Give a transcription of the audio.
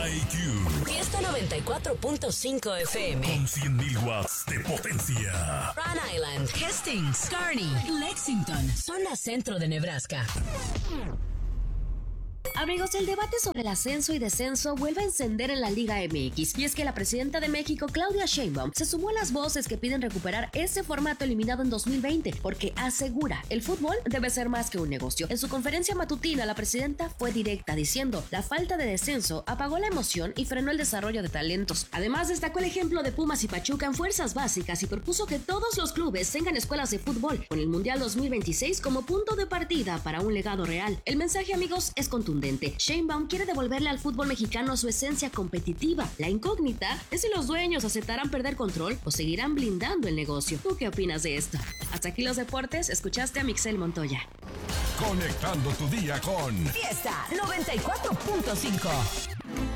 IQ. Fiesta 94.5 FM. Con 100.000 watts de potencia. Rhode Island, Hastings, Kearney, Lexington, zona centro de Nebraska. Amigos, el debate sobre el ascenso y descenso vuelve a encender en la Liga MX, y es que la presidenta de México, Claudia Sheinbaum, se sumó a las voces que piden recuperar ese formato eliminado en 2020, porque asegura, el fútbol debe ser más que un negocio. En su conferencia matutina, la presidenta fue directa, diciendo, la falta de descenso apagó la emoción y frenó el desarrollo de talentos. Además, destacó el ejemplo de Pumas y Pachuca en fuerzas básicas y propuso que todos los clubes tengan escuelas de fútbol, con el Mundial 2026 como punto de partida para un legado real. El mensaje, amigos, es contundente. Sheinbaum quiere devolverle al fútbol mexicano su esencia competitiva. La incógnita es si los dueños aceptarán perder control o seguirán blindando el negocio. ¿Tú qué opinas de esto? Hasta aquí los deportes. Escuchaste a Mixel Montoya. Conectando tu día con Fiesta 94.5.